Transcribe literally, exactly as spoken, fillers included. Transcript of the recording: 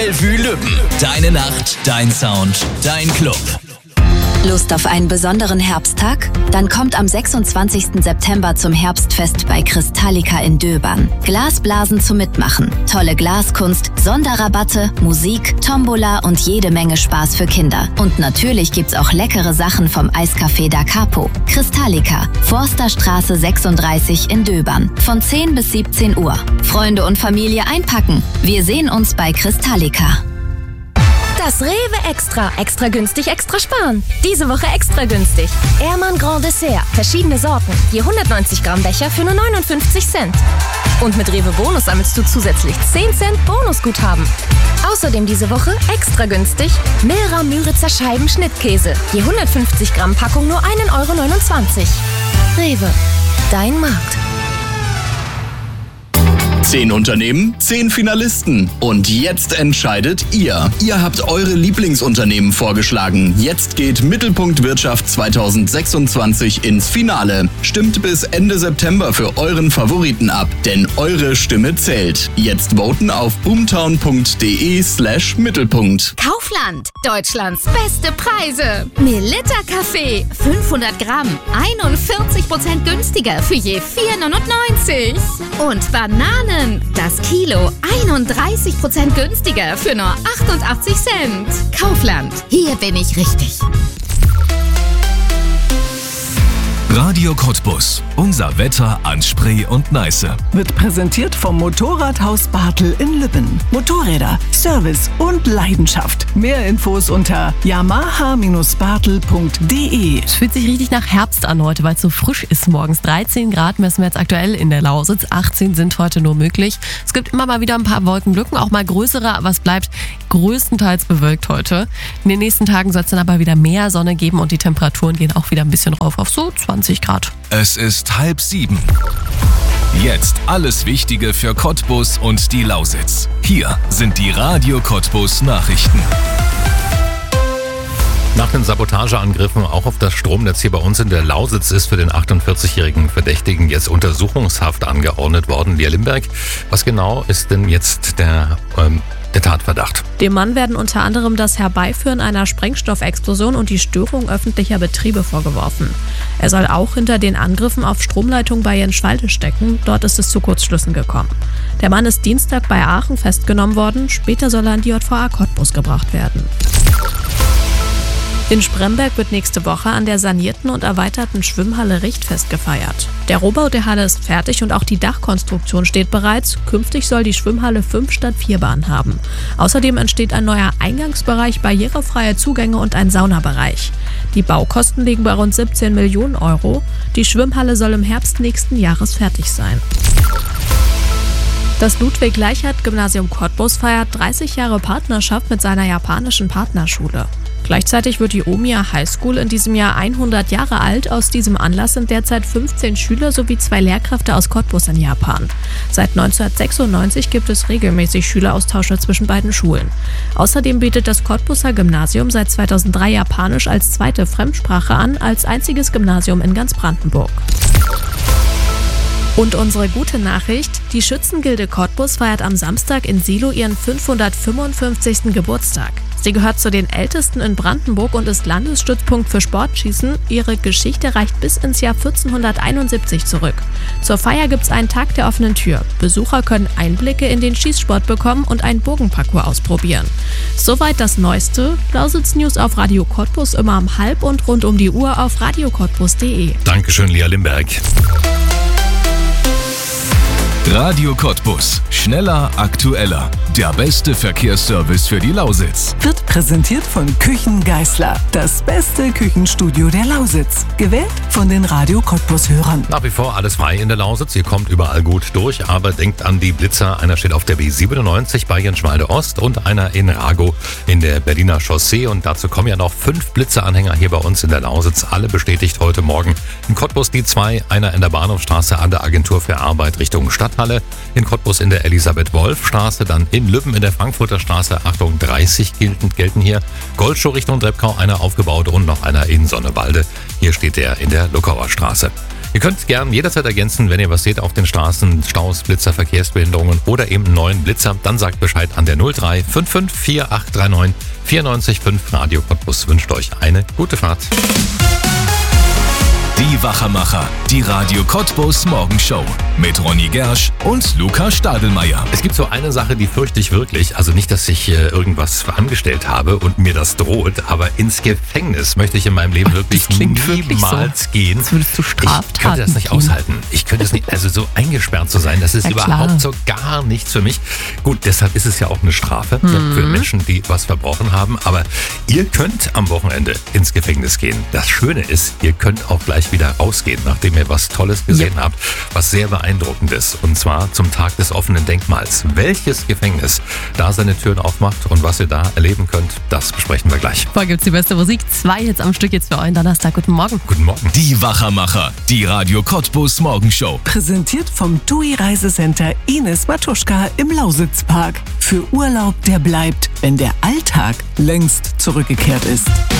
Bellevue Lübben. Deine Nacht, dein Sound, dein Club. Lust auf einen besonderen Herbsttag? Dann kommt am sechsundzwanzigsten September zum Herbstfest bei Kristallika in Döbern. Glasblasen zum Mitmachen, tolle Glaskunst, Sonderrabatte, Musik, Tombola und jede Menge Spaß für Kinder. Und natürlich gibt's auch leckere Sachen vom Eiscafé Da Capo. Kristallika, Forsterstraße sechsunddreißig in Döbern. Von zehn bis siebzehn Uhr. Freunde und Familie einpacken. Wir sehen uns bei Kristallika. Das Rewe Extra. Extra günstig, extra sparen. Diese Woche extra günstig. Ehrmann Grand Dessert. Verschiedene Sorten. Je hundertneunzig Gramm Becher für nur neunundfünfzig Cent. Und mit Rewe Bonus sammelst du zusätzlich zehn Cent Bonusguthaben. Außerdem diese Woche extra günstig Milra Müritzer Scheiben Schnittkäse. Je hundertfünfzig Gramm Packung nur ein Euro neunundzwanzig. Rewe. Dein Markt. Zehn Unternehmen, zehn Finalisten. Und jetzt entscheidet ihr. Ihr habt eure Lieblingsunternehmen vorgeschlagen. Jetzt geht Mittelpunkt Wirtschaft zweitausendsechsundzwanzig ins Finale. Stimmt bis Ende September für euren Favoriten ab, denn eure Stimme zählt. Jetzt voten auf boomtown.de slash Mittelpunkt. Kaufland, Deutschlands beste Preise. Melitta Kaffee, fünfhundert Gramm, einundvierzig Prozent günstiger für je vier neunundneunzig. Und Bananen, das Kilo, einunddreißig Prozent günstiger für nur achtundachtzig Cent. Kaufland, hier bin ich richtig. Radio Cottbus. Unser Wetter an Spree und Neiße. Wird präsentiert vom Motorradhaus Bartel in Lübben. Motorräder, Service und Leidenschaft. Mehr Infos unter yamaha Bindestrich bartel punkt de. Es fühlt sich richtig nach Herbst an heute, weil es so frisch ist morgens. dreizehn Grad messen wir jetzt aktuell in der Lausitz. achtzehn sind heute nur möglich. Es gibt immer mal wieder ein paar Wolkenlücken, auch mal größere, aber es bleibt größtenteils bewölkt heute. In den nächsten Tagen soll es dann aber wieder mehr Sonne geben und die Temperaturen gehen auch wieder ein bisschen rauf auf so zwanzig Grad. Es ist halb sieben. Jetzt alles Wichtige für Cottbus und die Lausitz. Hier sind die Radio Cottbus Nachrichten. Nach den Sabotageangriffen auch auf das Stromnetz hier bei uns in der Lausitz ist für den achtundvierzigjährigen Verdächtigen jetzt Untersuchungshaft angeordnet worden. Lia Limberg, was genau ist denn jetzt der, ähm, der Tatverdacht? Dem Mann werden unter anderem das Herbeiführen einer Sprengstoffexplosion und die Störung öffentlicher Betriebe vorgeworfen. Er soll auch hinter den Angriffen auf Stromleitungen bei Jenschwalde stecken. Dort ist es zu Kurzschlüssen gekommen. Der Mann ist Dienstag bei Aachen festgenommen worden. Später soll er in die J V A Cottbus gebracht werden. In Spremberg wird nächste Woche an der sanierten und erweiterten Schwimmhalle Richtfest gefeiert. Der Rohbau der Halle ist fertig und auch die Dachkonstruktion steht bereits. Künftig soll die Schwimmhalle fünf statt vier Bahnen haben. Außerdem entsteht ein neuer Eingangsbereich, barrierefreie Zugänge und ein Saunabereich. Die Baukosten liegen bei rund siebzehn Millionen Euro. Die Schwimmhalle soll im Herbst nächsten Jahres fertig sein. Das Ludwig-Leichhardt-Gymnasium Cottbus feiert dreißig Jahre Partnerschaft mit seiner japanischen Partnerschule. Gleichzeitig wird die Omiya High School in diesem Jahr hundert Jahre alt. Aus diesem Anlass sind derzeit fünfzehn Schüler sowie zwei Lehrkräfte aus Cottbus in Japan. Seit neunzehnhundertsechsundneunzig gibt es regelmäßig Schüleraustausche zwischen beiden Schulen. Außerdem bietet das Cottbuser Gymnasium seit zweitausenddrei Japanisch als zweite Fremdsprache an, als einziges Gymnasium in ganz Brandenburg. Und unsere gute Nachricht: Die Schützengilde Cottbus feiert am Samstag in Silo ihren fünfhundertfünfundfünfzigsten Geburtstag. Sie gehört zu den ältesten in Brandenburg und ist Landesstützpunkt für Sportschießen. Ihre Geschichte reicht bis ins Jahr vierzehnhunderteinundsiebzig zurück. Zur Feier gibt es einen Tag der offenen Tür. Besucher können Einblicke in den Schießsport bekommen und einen Bogenparcours ausprobieren. Soweit das Neueste. Lausitz News auf Radio Cottbus immer um halb und rund um die Uhr auf radio cottbus punkt de. Dankeschön, Lia Limberg. Radio Cottbus. Schneller, aktueller. Der beste Verkehrsservice für die Lausitz. Wird präsentiert von Küchen Geißler. Das beste Küchenstudio der Lausitz. Gewählt von den Radio Cottbus-Hörern. Nach wie vor alles frei in der Lausitz. Ihr kommt überall gut durch, aber denkt an die Blitzer. Einer steht auf der B siebenundneunzig bei Jenschwalde Ost und einer in Rago in der Berliner Chaussee. Und dazu kommen ja noch fünf Blitzeranhänger hier bei uns in der Lausitz. Alle bestätigt heute Morgen in Cottbus die zwei. Einer in der Bahnhofstraße an der Agentur für Arbeit Richtung Stadt Stadthalle, in Cottbus in der Elisabeth-Wolf-Straße, dann in Lübben in der Frankfurter Straße, Achtung, dreißig gelten, gelten hier. Goldshow Richtung Treppkau, einer aufgebaut und noch einer in Sonnewalde. Hier steht der in der Luckauer Straße. Ihr könnt gern jederzeit ergänzen, wenn ihr was seht auf den Straßen, Staus, Blitzer, Verkehrsbehinderungen oder eben neuen Blitzer, dann sagt Bescheid an der null drei fünf fünf vier acht drei neun vier neun fünf. Radio Cottbus wünscht euch eine gute Fahrt. Die Wachermacher, die Radio Cottbus Morgenshow mit Ronny Gersch und Luca Stadelmeier. Es gibt so eine Sache, die fürchte ich wirklich, also nicht, dass ich äh, irgendwas angestellt habe und mir das droht, aber ins Gefängnis möchte ich in meinem Leben wirklich niemals wirklich so. gehen. Das würdest du Straftaten Ich könnte das nicht gehen. aushalten. Ich könnte es nicht, also so eingesperrt zu sein, das ist Ja, überhaupt klar. so gar nichts für mich. Gut, deshalb ist es ja auch eine Strafe ja, für Menschen, die was verbrochen haben, aber ihr könnt am Wochenende ins Gefängnis gehen. Das Schöne ist, ihr könnt auch gleich wieder rausgehen, nachdem ihr was Tolles gesehen habt, was sehr beeindruckend ist. Und zwar zum Tag des offenen Denkmals. Welches Gefängnis da seine Türen aufmacht und was ihr da erleben könnt, das besprechen wir gleich. Vorher gibt's die beste Musik. Zwei Hits am Stück jetzt für euren Donnerstag. Guten Morgen. Guten Morgen. Die Wachermacher, die Radio Cottbus Morgenshow. Präsentiert vom T U I Reisecenter Ines Matuschka im Lausitzpark. Für Urlaub, der bleibt, wenn der Alltag längst zurückgekehrt ist.